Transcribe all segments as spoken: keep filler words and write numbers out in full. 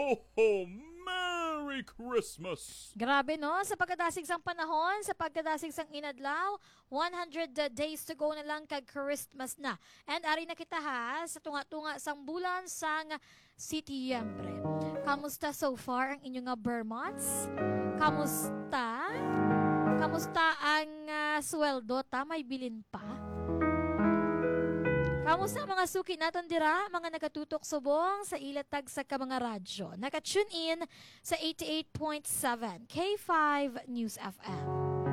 ho, ho! Merry Christmas! Grabe no, sa pagkadasig sang panahon, sa pagkadasig sang inadlaw, one hundred days to go na lang kag Christmas na. And ari na kita ha, sa tunga-tunga sang bulan sang Setyembre. Kamusta so far ang inyong nga Bermonts? Kamusta? Kamusta ang uh, sweldo? Ta, may bilin pa? Kamusta ang mga suki naton dira, mga nakatutok subong sa ilatag sa ka mga radyo. Naka-tune in sa eighty-eight point seven K five News F M.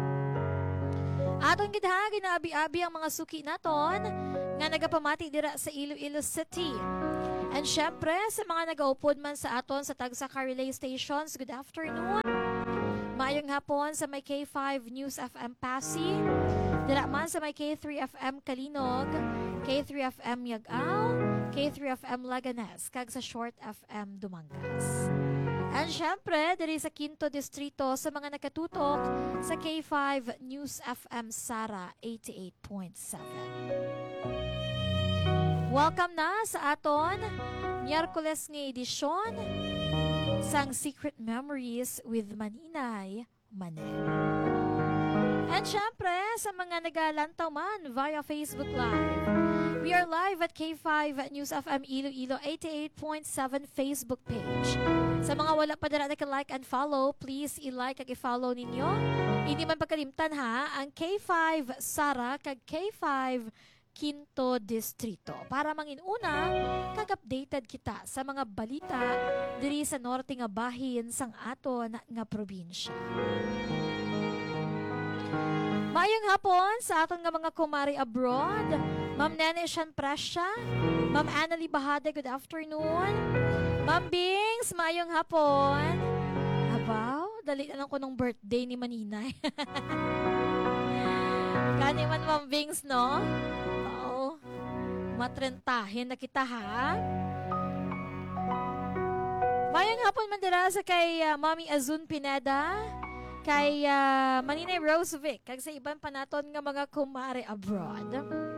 Aton gid ha, ginaabi-abi ang mga suki naton nga nagapamati dira sa Iloilo City. And syempre, sa mga nagaupod man sa aton sa Tagsaka Relay Stations, good afternoon. Maayong hapon sa may K five News F M Pasig, dira man sa may K three F M Kalinog, K three F M Yag-Aw, K three F M Laganes, kag sa Short F M Dumangas. And syempre, diri sa Quinto Distrito sa mga nakatutok sa K five News F M Sara eighty-eight point seven. Welcome na sa aton Miyerkules nga edisyon sang Secret Memories with Maninay Maneng. And syempre, sa mga nagalantaw man via Facebook Live, we are live at K five News F M Iloilo eighty-eight point seven Facebook page. Sa mga wala pa dara naka-like and follow, please i-like kag i-follow ninyo. Hindi man pagkalimtan ha, ang K five Sara kag K five Quinto Distrito para manginuna kag-updated kita sa mga balita diri sa norte nga bahin sang aton nga probinsya. Maayong hapon sa aton nga mga kumari abroad, Ma'am Nene Sian Presya, Ma'am Annalie Bahade, good afternoon. Ma'am Bings, maayong hapon. Abaw, dali na lang ko nung birthday ni Maninay. Kani man Ma'am Bings, no? Oo, matrentahin na kita ha. Maayong hapon man dira sa kay uh, Mami Azun Pineda, kay uh, Maninay Rosevic, kag sa iban pa naton nga mga kumare abroad.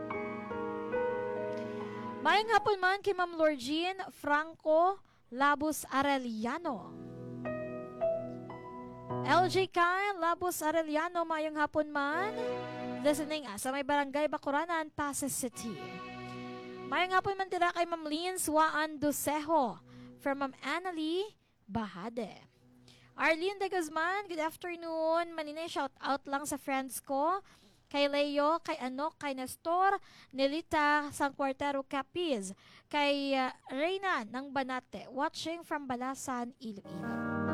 Mayang hapon man kay Ma'am Lorgine Franco Labus Arellano. L J Kyle Labus Arellano, mayang hapon man. Listening ah, sa may barangay Bacuranan, Pasay City. Mayang hapon man dira kay Ma'am Lynn Suaan Dosejo from Ma'am Annalie Bahade. Arlene de Guzman, good afternoon. Maninay, shout out lang sa friends ko. Kay Leo, kay Anok, kay Nestor, Nelita, San Cuartero Capiz, kay uh, Reyna ng Banate, watching from Balasan, Iloilo.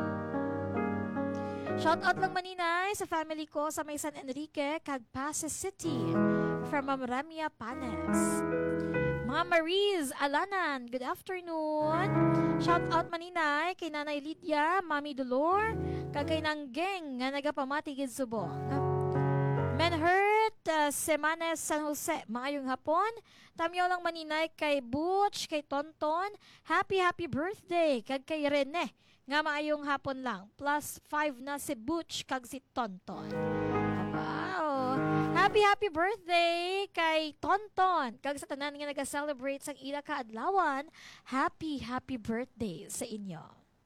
Shout out lang Maninay sa family ko sa may San Enrique, kag Pasay City, from Ma'am Ramia Panes. Mga Mariz Alanan, good afternoon. Shout out Maninay kay Nanay Lydia, Mami Dolor, kag kay Nanggeng nga nagapamatigid subong. Menhurt, uh, Semanes, San Jose, maayong hapon. Tamyaw lang Maninay kay Butch, kay Tonton, happy happy birthday, kag kay Rene, nga maayong hapon lang. Plus five na si Butch, kag si Tonton. Wow! Happy happy birthday kay Tonton, kag sa tanan nga nag-celebrate sang ila kaadlawan, happy happy birthday sa inyo.